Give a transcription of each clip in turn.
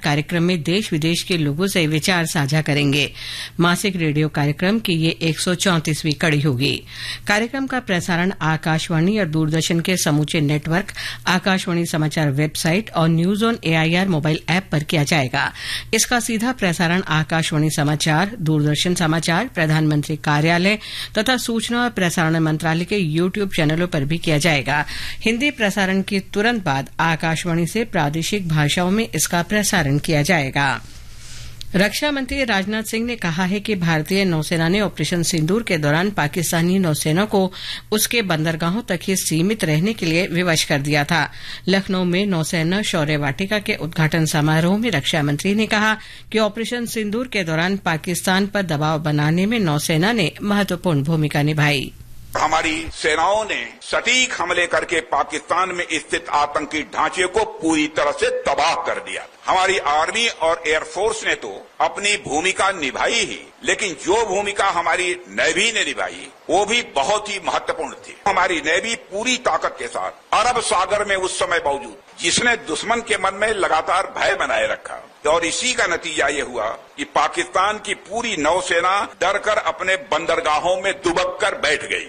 कार्यक्रम में देश विदेश के लोगों से विचार साझा करेंगे। मासिक रेडियो कार्यक्रम की ये 134वीं कड़ी होगी। कार्यक्रम का प्रसारण आकाशवाणी और दूरदर्शन के समूचे नेटवर्क, आकाशवाणी समाचार वेबसाइट और news on AIR mobile app पर किया जाएगा। इसका सीधा प्रसारण आकाशवाणी समाचार, दूरदर्शन समाचार, प्रधानमंत्री कार्यालय तथा सूचना और प्रसारण मंत्रालय के YouTube चैनलों पर भी किया जाएगा। हिंदी प्रसारण के तुरंत बाद आकाशवाणी से प्रादेशिक भाषाओं में इसका प्रसारण किया जाएगा। रक्षा मंत्री राजनाथ सिंह ने कहा है कि भारतीय नौसेना ने ऑपरेशन सिंदूर के दौरान पाकिस्तानी नौसेना को उसके बंदरगाहों तक ही सीमित रहने के लिए विवश कर दिया था। लखनऊ में नौसेना शौर्य वाटिका के उद्घाटन समारोह में रक्षा मंत्री ने कहा कि ऑपरेशन सिंदूर के दौरान पाकिस्तान पर दबाव बनाने में नौसेना ने महत्वपूर्ण भूमिका निभाई। हमारी सेनाओं ने सटीक हमले करके पाकिस्तान में स्थित आतंकी ढांचे को पूरी तरह से तबाह कर दिया। हमारी आर्मी और एयरफोर्स ने तो अपनी भूमिका निभाई ही, लेकिन जो भूमिका हमारी नेवी ने निभाई वो भी बहुत ही महत्वपूर्ण थी। हमारी नेवी पूरी ताकत के साथ अरब सागर में उस समय मौजूद, जिसने दुश्मन के मन में लगातार भय बनाए रखा, और इसी का नतीजा ये हुआ कि पाकिस्तान की पूरी नौसेना डरकर अपने बंदरगाहों में दुबक कर बैठ गई।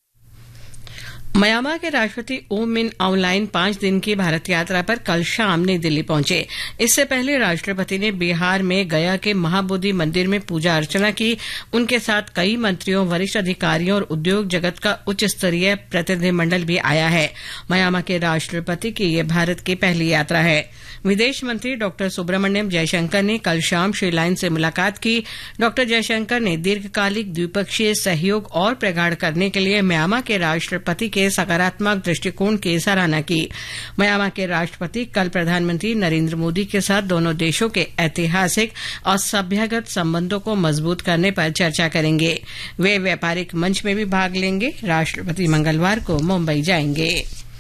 म्यांमार के राष्ट्रपति ऊ मिन ऑउलाइन 5 दिन की भारत यात्रा पर कल शाम नई दिल्ली पहुंचे। इससे पहले राष्ट्रपति ने बिहार में गया के महाबोधि मंदिर में पूजा अर्चना की। उनके साथ कई मंत्रियों, वरिष्ठ अधिकारियों और उद्योग जगत का उच्च स्तरीय प्रतिनिधिमंडल भी आया है। म्यांमार के राष्ट्रपति की यह भारत की पहली यात्रा है। विदेश मंत्री डॉ सुब्रमण्यम जयशंकर ने कल शाम श्री लाइन से मुलाकात की। डॉ जयशंकर ने दीर्घकालिक द्विपक्षीय सहयोग और प्रगाढ़ करने के लिए म्यांमार के राष्ट्रपति के सकारात्मक दृष्टिकोण की सराहना की। म्यांमार के राष्ट्रपति कल प्रधानमंत्री नरेंद्र मोदी के साथ दोनों देशों के ऐतिहासिक और सभ्यगत संबंधों को मजबूत करने पर चर्चा करेंगे। वे व्यापारिक मंच में भी भाग लेंगे। राष्ट्रपति मंगलवार को मुंबई जाएंगे।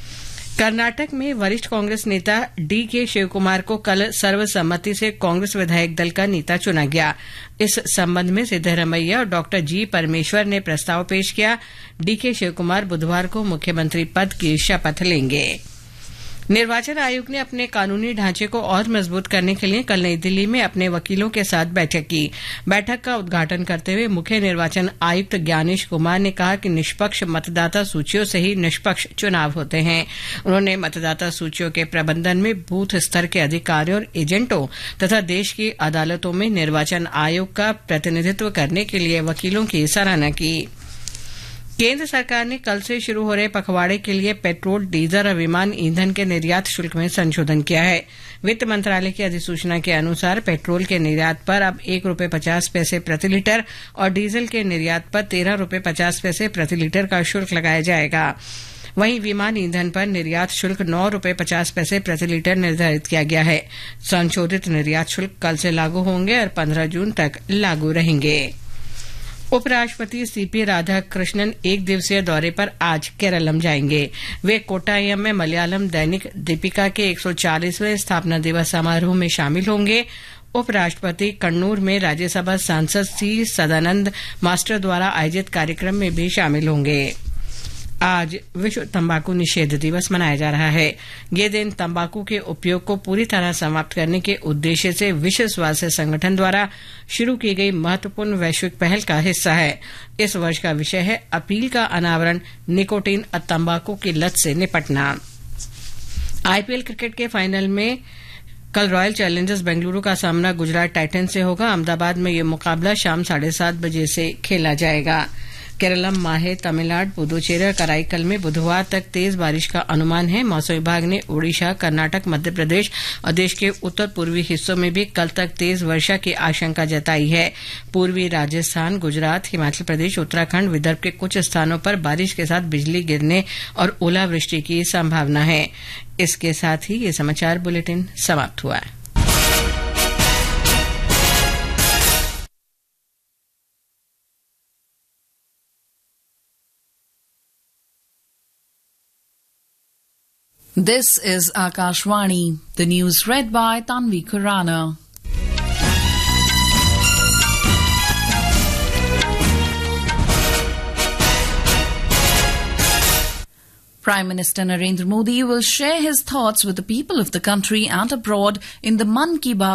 कर्नाटक में वरिष्ठ कांग्रेस नेता DK शिवकुमार को कल सर्वसम्मति से कांग्रेस विधायक दल का नेता चुना गया। इस संबंध में सिद्धरमैया और डॉ G परमेश्वर ने प्रस्ताव पेश किया। DK शिवकुमार बुधवार को मुख्यमंत्री पद की शपथ लेंगे। निर्वाचन आयोग ने अपने कानूनी ढांचे को और मजबूत करने के लिए कल नई दिल्ली में अपने वकीलों के साथ बैठक की। बैठक का उद्घाटन करते हुए मुख्य निर्वाचन आयुक्त ज्ञानेश कुमार ने कहा कि निष्पक्ष मतदाता सूचियों से ही निष्पक्ष चुनाव होते हैं। उन्होंने मतदाता सूचियों के प्रबंधन में बूथ स्तर के अधिकारियों और एजेंटों तथा देश की अदालतों में निर्वाचन आयोग का प्रतिनिधित्व करने के लिए वकीलों की सराहना की। केंद्र सरकार ने कल से शुरू हो रहे पखवाड़े के लिए पेट्रोल, डीजल और विमान ईंधन के निर्यात शुल्क में संशोधन किया है। वित्त मंत्रालय की अधिसूचना के अनुसार पेट्रोल के निर्यात पर अब ₹1.50 प्रति लीटर और डीजल के निर्यात पर ₹13.50 प्रति लीटर का शुल्क लगाया जाएगा। वहीं विमान ईंधन पर निर्यात शुल्क ₹9.50 प्रति लीटर निर्धारित किया गया है। संशोधित निर्यात शुल्क कल से लागू होंगे और 15 जून तक लागू रहेंगे। उपराष्ट्रपति CP राधाकृष्णन 1 दिवसीय दौरे पर आज केरलम जाएंगे। वे कोट्टायम में मलयालम दैनिक दीपिका के 140वें स्थापना दिवस समारोह में शामिल होंगे। उपराष्ट्रपति कन्नूर में राज्यसभा सांसद C सदानंद मास्टर द्वारा आयोजित कार्यक्रम में भी शामिल होंगे। आज विश्व तंबाकू निषेध दिवस मनाया जा रहा है। ये दिन तंबाकू के उपयोग को पूरी तरह समाप्त करने के उद्देश्य से विश्व स्वास्थ्य संगठन द्वारा शुरू की गई महत्वपूर्ण वैश्विक पहल का हिस्सा है। इस वर्ष का विषय है अपील का अनावरण, निकोटीन और तंबाकू की लत से निपटना। IPL क्रिकेट के फाइनल में कल रॉयल चैलेंजर्स बेंगलुरु का सामना गुजरात टाइटंस से होगा। अहमदाबाद में यह मुकाबला शाम 7:30 बजे से खेला जाएगा। केरलम, माहे, तमिलनाडु, पुदुचेरी और कराईकल में बुधवार तक तेज बारिश का अनुमान है। मौसम विभाग ने ओडिशा, कर्नाटक, मध्य प्रदेश और देश के उत्तर पूर्वी हिस्सों में भी कल तक तेज वर्षा की आशंका जताई है। पूर्वी राजस्थान, गुजरात, हिमाचल प्रदेश, उत्तराखंड, विदर्भ के कुछ स्थानों पर बारिश के साथ बिजली गिरने और ओलावृष्टि की संभावना है। इसके साथ ही ये समाचार बुलेटिन समाप्त हुआ। This is Akashvani, the news read by Tanvi Khurana. Prime Minister Narendra Modi will share his thoughts with the people of the country and abroad in the Mann Ki Baat